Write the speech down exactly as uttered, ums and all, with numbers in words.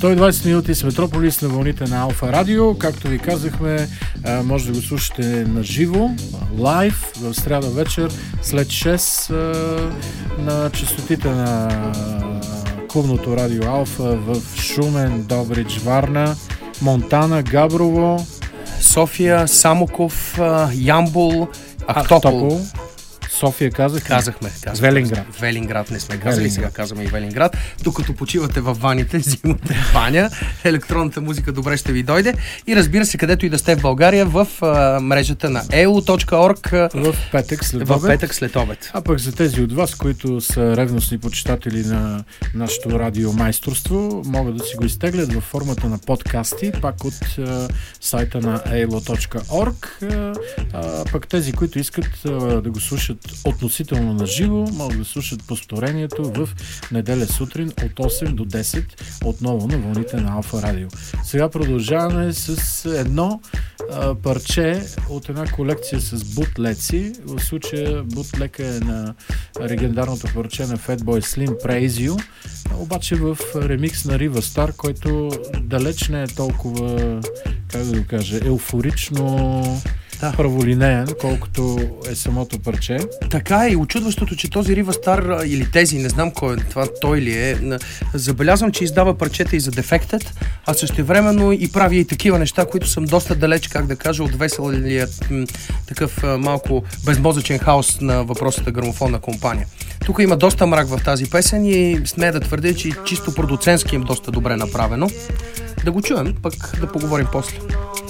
сто и двадесет минути с Метрополис на вълните на Алфа Радио. Както ви казахме, може да го слушате на живо, лайв, в сряда вечер, след шест на честотите на клубното радио Алфа в Шумен, Добрич, Варна, Монтана, Габрово, София, Самоков, Ямбол, Ахтопол. Ахтопол. София казахме. Казахме. казахме. Велинград. Велинград не сме казали, сега казваме и Велинград. Докато почивате във ваните, взимате баня, електронната музика добре ще ви дойде. И разбира се, където и да сте в България, в а, мрежата на и ел о точка орг в петък след в обед. петък след обед. А пък за тези от вас, които са ревностни почитатели на нашето радиомайсторство, могат да си го изтеглят във формата на подкасти, пак от а, сайта на и ел о точка орг. А, а пък тези, които искат а, да го слушат относително на живо, могат да слушат повторението в неделя сутрин от осем до десет, отново на вълните на Алфа Радио. Сега продължаваме с едно а, парче от една колекция с бутлеци. В случая бутлека е на легендарното парче на Fatboy Slim Praise You, обаче в ремикс на Riva Star, който далеч не е толкова, как да го кажа, еуфорично да. праволинеен, колкото е самото парче. Така е, и очудващото, че този Riva Star или тези, не знам кой е, това той ли е, забелязвам, че издава парчета и за Defected, а същевременно и прави и такива неща, които съм доста далеч, как да кажа, от веселият такъв малко безмозъчен хаос на въпросата грамофонна компания. Тук има доста мрак в тази песен и смея да твърдя, че чисто продуцентски им доста добре направено. Да го чуем, пък да поговорим после.